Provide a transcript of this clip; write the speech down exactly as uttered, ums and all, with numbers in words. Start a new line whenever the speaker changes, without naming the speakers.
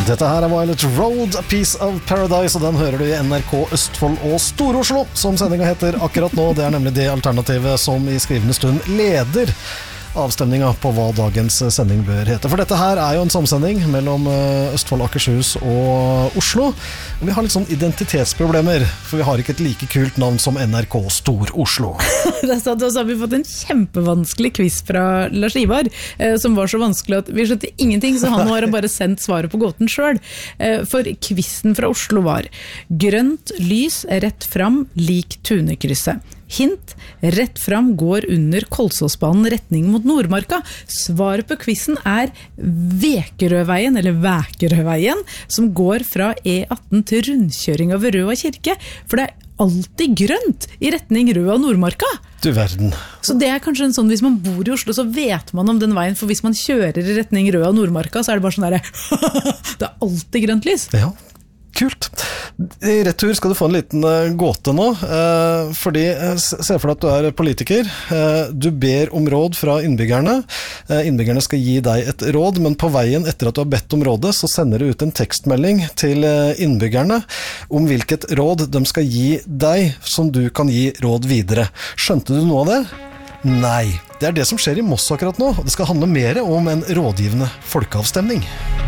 Dette her er Violet Road, A Piece of Paradise, og den hører du i N R K Østfold og Stor-Oslo, som sendingen heter akkurat nå. Det er nemlig det alternativet som i skrivende stund leder avstemningen på hva dagens sending bør hete. For dette her er jo en samsending mellom Østfold, Akershus og Oslo. Vi har litt sånn identitetsproblemer, for vi har ikke et like kult navn som N R K Stor-Oslo.
Det er sant, og så har vi fått en kjempevanskelig quiz fra Lars Ivar, eh, som var så vanskelig at vi skjønte ingenting, så han har bare sendt svaret på gåten selv. Eh, for quizen fra Oslo var: grønt lys rett fram lik Tunekrysset. Hint, rett fram går under Kolsåsbanen retning mot Nordmarka. Svaret på quizen er Vekerøveien, eller Vækerøveien, som går fra E atten til rundkjøringa ved Røa kirke, for det er alltid grønt i retning Røa og Nordmarka.
Du verden.
Så det er kanskje en sånn, hvis man bor i Oslo, så vet man om den veien, for hvis man kjører i retning Røa og Nordmarka, så er det bare sånn der, det er alltid grønt lys.
Ja. Kult. I retur skal du få en liten uh, gåte nå, uh, fordi uh, se for deg at du er politiker. Uh, du ber om råd fra innbyggerne. Uh, innbyggerne skal gi deg et råd, men på veien etter at du har bedt om rådet, så sender du ut en tekstmelding til uh, innbyggerne om hvilket råd de skal gi deg, som du kan gi råd videre. Skjønte du noe av det? Nei. Det er det som skjer i Moss akkurat nå. Det skal handle mer om en rådgivende folkeavstemning.